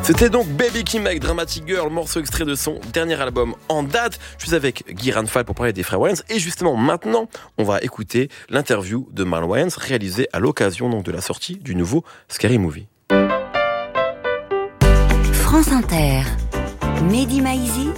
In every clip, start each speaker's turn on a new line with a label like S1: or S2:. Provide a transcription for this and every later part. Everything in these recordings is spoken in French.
S1: C'était donc Baby Kim avec Dramatic Girl, morceau extrait de son dernier album en date. Je suis avec Guy Ranfal pour parler des frères Wayans. Et justement, maintenant, on va écouter l'interview de Marlon Wayans réalisée à l'occasion donc de la sortie du nouveau Scary Movie.
S2: France Inter, Mehdi Maizi,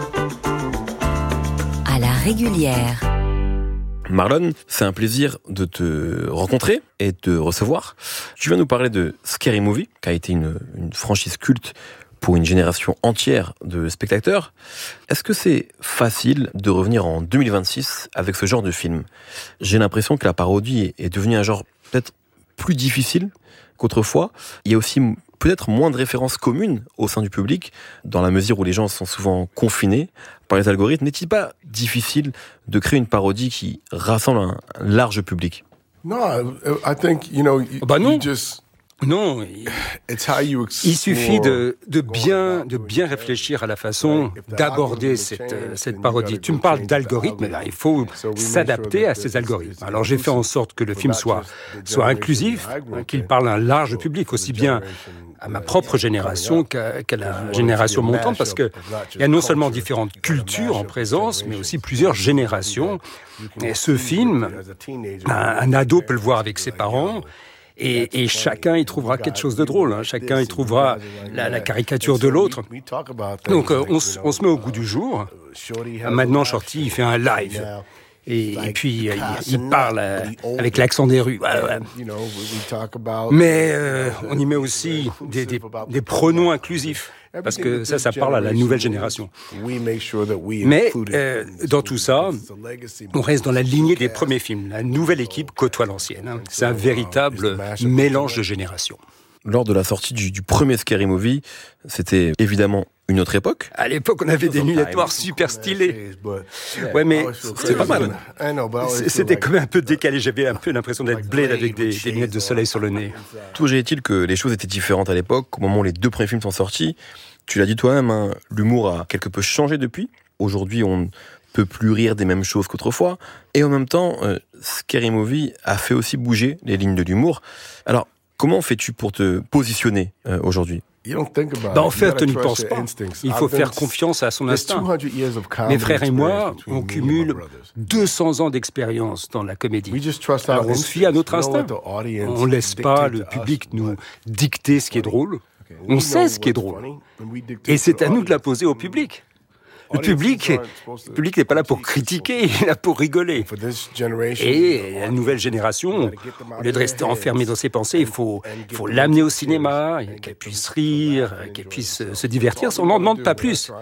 S2: à la régulière.
S1: Marlon, c'est un plaisir de te rencontrer et de te recevoir. Tu viens nous parler de Scary Movie, qui a été une franchise culte pour une génération entière de spectateurs. Est-ce que c'est facile de revenir en 2026 avec ce genre de film ? J'ai l'impression que la parodie est devenue un genre peut-être plus difficile qu'autrefois. Il y a aussi peut-être moins de références communes au sein du public, dans la mesure où les gens sont souvent confinés par les algorithmes. N'est-il pas difficile de créer une parodie qui rassemble un large public ?
S3: No, I think, non.
S4: Non, il suffit de bien réfléchir à la façon d'aborder cette parodie. Tu me parles d'algorithmes, il faut s'adapter à ces algorithmes. Alors j'ai fait en sorte que le film soit inclusif, qu'il parle à un large public, aussi bien à ma propre génération qu'à la génération montante, parce qu'il y a non seulement différentes cultures en présence, mais aussi plusieurs générations. Et ce film, un ado peut le voir avec ses parents, et chacun y trouvera quelque chose de drôle. Chacun y trouvera la caricature de l'autre. Donc on se met au goût du jour. Maintenant, Shorty, il fait un live. Et puis, il parle avec l'accent des rues. Mais on y met aussi des pronoms inclusifs. Parce que ça parle à la nouvelle génération. Mais dans tout ça, on reste dans la lignée des premiers films. La nouvelle équipe côtoie l'ancienne. C'est un véritable mélange de générations.
S1: Lors de la sortie du premier Scary Movie, c'était évidemment une autre époque.
S4: À l'époque, on avait des lunettes noires super stylées. Ouais, mais c'était pas mal. C'était quand même un peu décalé. J'avais un peu l'impression d'être Blade avec des lunettes de soleil sur le nez.
S1: Toujours est-il que les choses étaient différentes à l'époque. Au moment où les deux premiers films sont sortis, tu l'as dit toi-même, l'humour a quelque peu changé depuis. Aujourd'hui, on ne peut plus rire des mêmes choses qu'autrefois. Et en même temps, Scary Movie a fait aussi bouger les lignes de l'humour. Alors, comment fais-tu pour te positionner aujourd'hui ?
S4: En fait, tu n'y penses pas. Il faut faire confiance à son instinct. Mes frères et moi, on cumule 200 ans d'expérience dans la comédie. Alors on se fie à notre instinct. On ne laisse pas le public nous dicter ce qui est drôle. On sait ce qui est drôle. Et c'est à nous de la poser au public. Le public n'est pas là pour critiquer, il est là pour rigoler. Et la nouvelle génération, au lieu de rester enfermée dans ses pensées, il faut l'amener au cinéma, qu'elle puisse rire, qu'elle puisse se divertir. On n'en demande pas plus.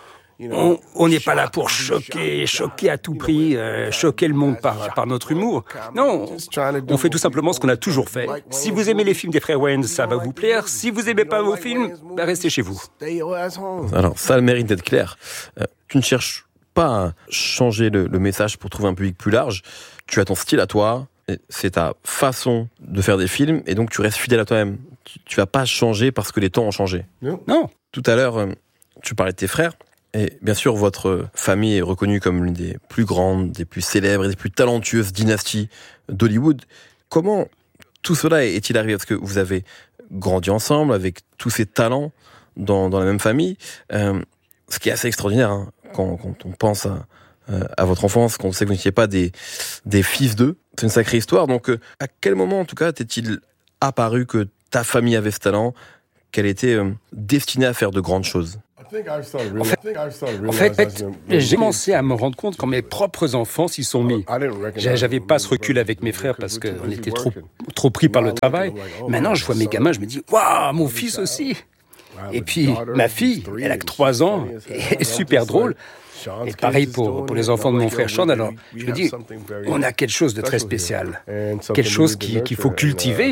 S4: On n'est pas là pour choquer à tout prix, choquer le monde par notre humour. Non, on fait tout simplement ce qu'on a toujours fait. Si vous aimez les films des frères Wayans, ça va vous plaire. Si vous n'aimez pas vos films, restez chez vous.
S1: Alors, ça a le mérite d'être clair. Tu ne cherches pas à changer le message pour trouver un public plus large. Tu as ton style à toi, c'est ta façon de faire des films, et donc tu restes fidèle à toi-même. Tu vas pas changer parce que les temps ont changé.
S4: Non.
S1: Tout à l'heure, tu parlais de tes frères. Et bien sûr, votre famille est reconnue comme l'une des plus grandes, des plus célèbres et des plus talentueuses dynasties d'Hollywood. Comment tout cela est-il arrivé ? Parce que vous avez grandi ensemble avec tous ces talents dans la même famille. Ce qui est assez extraordinaire quand on pense à votre enfance, quand on sait que vous n'étiez pas des fils d'eux. C'est une sacrée histoire. Donc, à quel moment, en tout cas, t'est-il apparu que ta famille avait ce talent, qu'elle était destinée à faire de grandes choses ?
S4: En fait, j'ai commencé à me rendre compte quand mes propres enfants s'y sont mis. J'avais pas ce recul avec mes frères parce qu'on était trop pris par le travail. Maintenant, je vois mes gamins, je me dis « Waouh, mon fils aussi !» Et puis, ma fille, elle a que 3 ans, et est super drôle. Et pareil pour les enfants de mon frère Sean. Alors, je me dis, on a quelque chose de très spécial, quelque chose qu'il faut cultiver.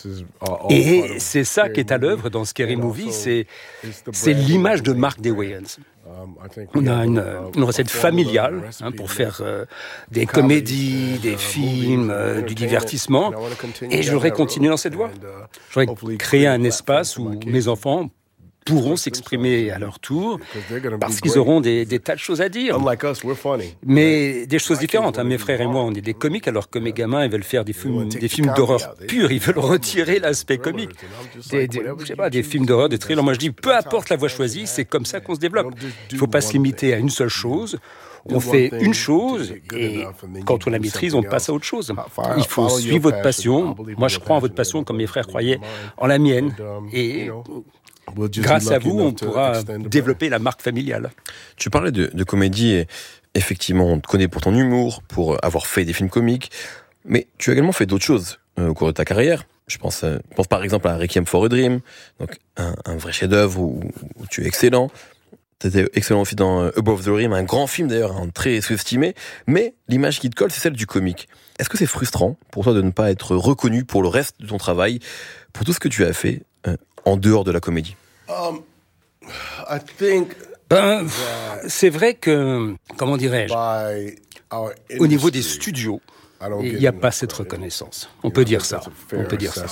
S4: Et c'est ça qui est à l'œuvre dans Scary Movie, c'est l'image de Mark des Wayans. On a une recette familiale pour faire des comédies, des films, du divertissement. Et je voudrais continuer dans cette voie. Je voudrais créer un espace où mes enfants pourront s'exprimer à leur tour parce qu'ils auront des tas de choses à dire. Mais des choses différentes. Mes frères et moi, on est des comiques, alors que mes gamins, ils veulent faire des films d'horreur purs. Ils veulent retirer l'aspect comique. Des films d'horreur, des thrillers. Moi, je dis, peu importe la voie choisie, c'est comme ça qu'on se développe. Il ne faut pas se limiter à une seule chose. On fait une chose et quand on la maîtrise, on passe à autre chose. Il faut suivre votre passion. Moi, je crois en votre passion comme mes frères croyaient en la mienne. Et grâce à vous, on pourra développer la marque familiale.
S1: Tu parlais de comédie et effectivement, on te connaît pour ton humour, pour avoir fait des films comiques, mais tu as également fait d'autres choses au cours de ta carrière. Je pense par exemple à Requiem for a Dream, donc un vrai chef-d'œuvre où tu es excellent. Tu étais excellent aussi dans Above the Rim, un grand film d'ailleurs, très sous-estimé, mais l'image qui te colle, c'est celle du comique. Est-ce que c'est frustrant pour toi de ne pas être reconnu pour le reste de ton travail, pour tout ce que tu as fait en dehors de la comédie?
S4: C'est vrai que, comment dirais-je, au niveau des studios, il n'y a pas cette reconnaissance. On peut dire ça. On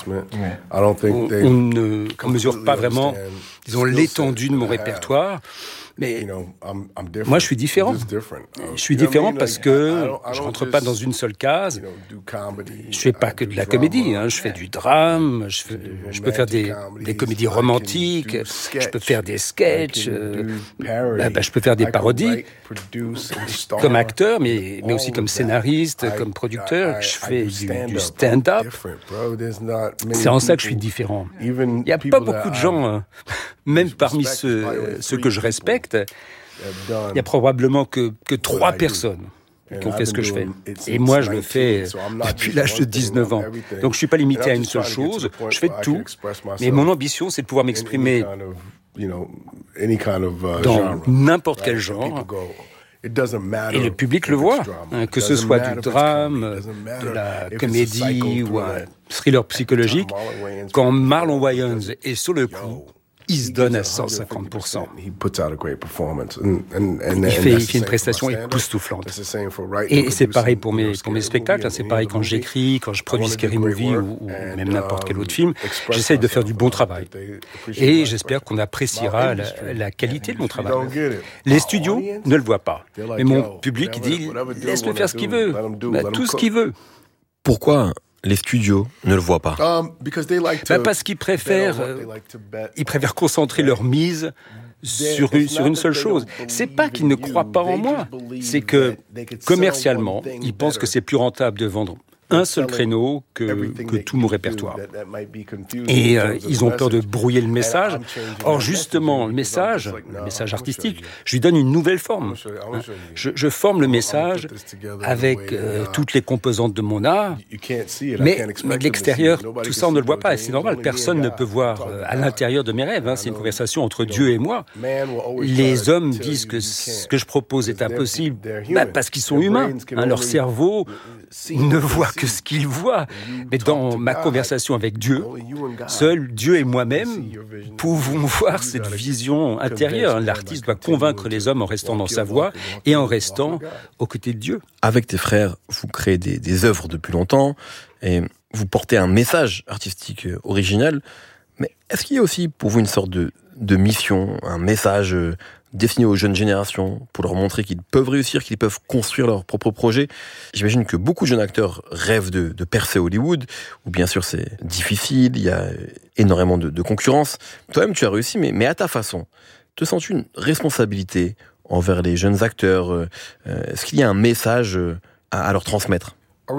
S4: ne mesure pas vraiment, disons, l'étendue de mon répertoire. Mais moi, je suis différent. Je suis différent parce que je rentre pas dans une seule case. Je fais pas que de la comédie. Je fais du drame. Je peux faire des comédies romantiques. Je peux faire des sketchs. Je peux faire des parodies comme acteur, mais aussi comme scénariste, comme producteur. Je fais du stand-up. C'est en ça que je suis différent. Il n'y a pas beaucoup de gens, même parmi ceux que je respecte. Il y a probablement que 3 personnes qui ont fait ce que je fais. Et moi, je le fais depuis l'âge de 19 ans. Donc, je ne suis pas limité à une seule chose. Je fais de tout. Mais mon ambition, c'est de pouvoir m'exprimer dans n'importe quel genre. Et le public le voit, que ce soit du drame, de la comédie ou un thriller psychologique. Quand Marlon Wayans est sur le coup, il se donne à 150%. Il fait une prestation époustouflante. Et c'est pareil pour mes spectacles. C'est pareil quand j'écris, quand je produis Scary Movie ou même n'importe quel autre film. J'essaye de faire du bon travail. Et j'espère qu'on appréciera la qualité de mon travail. Les studios ne le voient pas. Mais mon public dit, laisse-le faire ce qu'il veut. Tout ce qu'il veut.
S1: Pourquoi les studios ne le voient pas?
S4: Parce qu'ils préfèrent concentrer leur mise sur une seule chose. C'est pas qu'ils ne croient pas en moi, c'est que commercialement, ils pensent que c'est plus rentable de vendre un seul créneau que tout mon répertoire. Et ils ont peur de brouiller le message. Or, justement, le message artistique, je lui donne une nouvelle forme. Je forme le message avec toutes les composantes de mon art, mais de l'extérieur, tout ça, on ne le voit pas. Et c'est normal, personne ne peut voir à l'intérieur de mes rêves. C'est une conversation entre Dieu et moi. Les hommes disent que ce que je propose est impossible parce qu'ils sont humains. Leur cerveau ne voit que ce qu'il voit. Mais dans ma conversation avec Dieu, seul Dieu et moi-même pouvons voir cette vision intérieure. L'artiste doit convaincre les hommes en restant dans sa voie et en restant aux côtés de Dieu.
S1: Avec tes frères, vous créez des œuvres depuis longtemps et vous portez un message artistique original. Mais est-ce qu'il y a aussi pour vous une sorte de mission, un message destiné aux jeunes générations pour leur montrer qu'ils peuvent réussir, qu'ils peuvent construire leur propre projet? J'imagine que beaucoup de jeunes acteurs rêvent de percer Hollywood, où bien sûr c'est difficile, il y a énormément de concurrence. Toi-même tu as réussi, mais à ta façon. Te sens-tu une responsabilité envers les jeunes acteurs? Est-ce qu'il y a un message à leur transmettre?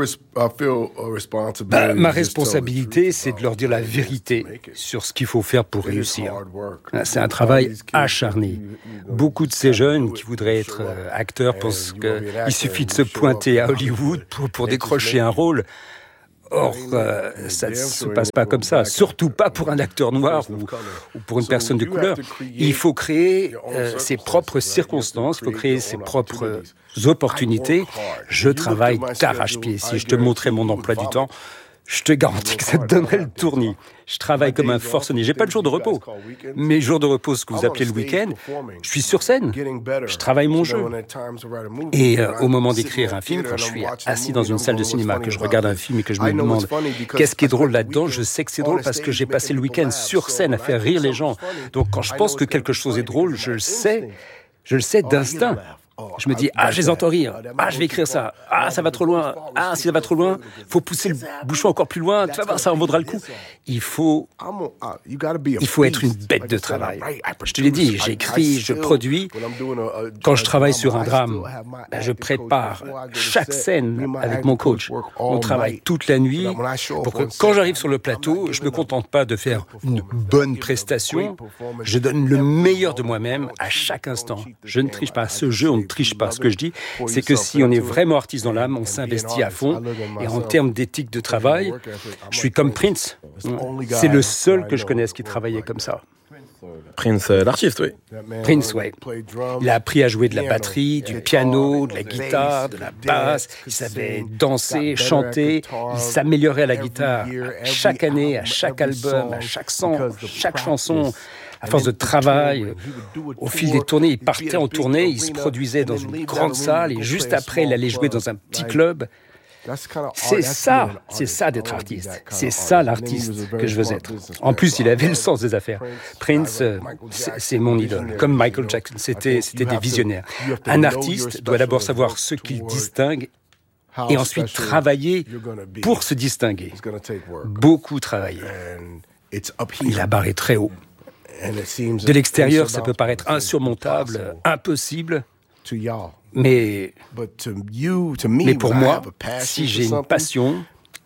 S4: Ma responsabilité, c'est de leur dire la vérité sur ce qu'il faut faire pour réussir. C'est un travail acharné. Beaucoup de ces jeunes qui voudraient être acteurs pensent qu'il suffit de se pointer à Hollywood pour décrocher un rôle. Or, ça ne se passe pas comme ça, surtout pas pour un acteur noir ou pour une personne de couleur. Il faut créer ses propres circonstances, il faut créer ses propres opportunités. Je travaille d'arrache-pied. Si je te montrais mon emploi du temps, Je te garantis que ça te donnerait le tournis. Je travaille comme un forcené. J'ai pas de jour de repos. Mes jours de repos, ce que vous appelez le week-end, je suis sur scène. Je travaille mon jeu. Et au moment d'écrire un film, quand je suis assis dans une salle de cinéma, que je regarde un film et que je me demande qu'est-ce qui est drôle là-dedans, je sais que c'est drôle parce que j'ai passé le week-end sur scène à faire rire les gens. Donc quand je pense que quelque chose est drôle, je le sais d'instinct. Je me dis, je les entends rire. Je vais écrire ça. Ça va trop loin. Si ça va trop loin, faut pousser le bouchon encore plus loin. Tu vas voir, ça en vaudra le coup. Il faut être une bête de travail. Je te l'ai dit, j'écris, je produis. Quand je travaille sur un drame, je prépare chaque scène avec mon coach. On travaille toute la nuit pour que quand j'arrive sur le plateau, je me contente pas de faire une bonne prestation. Je donne le meilleur de moi-même à chaque instant. Je ne triche pas. Ce jeu, on ne triche pas. Ce que je dis, c'est que si on est vraiment artiste dans l'âme, on s'investit à fond. Et en termes d'éthique de travail, je suis comme Prince. C'est le seul que je connaisse qui travaillait comme ça.
S1: Prince, l'artiste, oui.
S4: Prince, oui. Il a appris à jouer de la batterie, du piano, de la guitare, de la basse. Il savait danser, chanter. Il s'améliorait à la guitare. Chaque année, à chaque album, à chaque chanson. À force de travail, au fil des tournées, il partait en tournée, il se produisait dans une grande salle et juste après, il allait jouer dans un petit club. C'est ça d'être artiste. C'est ça l'artiste que je veux être. En plus, il avait le sens des affaires. Prince, c'est mon idole. Comme Michael Jackson, c'était des visionnaires. Un artiste doit d'abord savoir ce qu'il distingue et ensuite travailler pour se distinguer. Beaucoup travailler. La barre est très haut. De l'extérieur, ça peut paraître insurmontable, impossible. Mais pour moi, si j'ai une passion,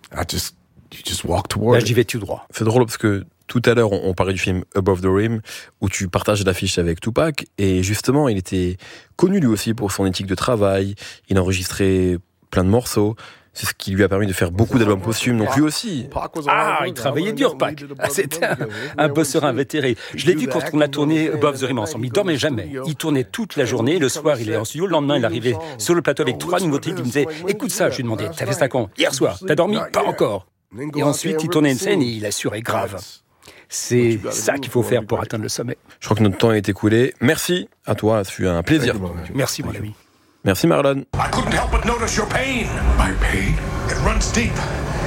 S4: j'y vais tout droit.
S1: C'est drôle parce que tout à l'heure, on parlait du film Above the Rim, où tu partages l'affiche avec Tupac. Et justement, il était connu lui aussi pour son éthique de travail. Il enregistrait plein de morceaux. C'est ce qui lui a permis de faire beaucoup d'albums posthumes, donc lui aussi.
S4: Il travaillait dur, Pac. C'était un bosseur invétéré. Je l'ai vu quand on a tourné Above the Rim ensemble. Il dormait jamais. Il tournait toute la journée. Le soir, il est en studio. Le lendemain, il arrivait sur le plateau avec 3 nouveautés. Il me disait, écoute ça. Je lui demandais, t'as fait ça quand? Hier soir. T'as dormi? Pas encore. Et ensuite, il tournait une scène et il assurait grave. C'est ça qu'il faut faire pour atteindre le sommet.
S1: Je crois que notre temps est écoulé. Merci à toi. Ce fut un plaisir.
S4: Merci, mon ami.
S1: Merci Marlon.
S5: I couldn't help but notice your pain. My pain? It runs deep.